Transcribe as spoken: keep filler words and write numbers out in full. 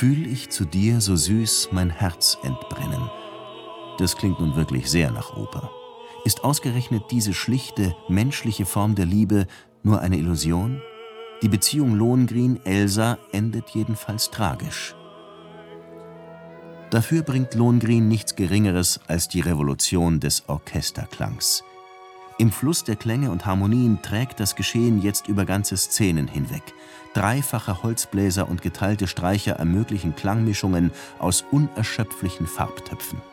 Fühl ich zu dir so süß mein Herz entbrennen. Das klingt nun wirklich sehr nach Oper. Ist ausgerechnet diese schlichte, menschliche Form der Liebe nur eine Illusion? Die Beziehung Lohengrin-Elsa endet jedenfalls tragisch. Dafür bringt Lohengrin nichts Geringeres als die Revolution des Orchesterklangs. Im Fluss der Klänge und Harmonien trägt das Geschehen jetzt über ganze Szenen hinweg. Dreifache Holzbläser und geteilte Streicher ermöglichen Klangmischungen aus unerschöpflichen Farbtöpfen.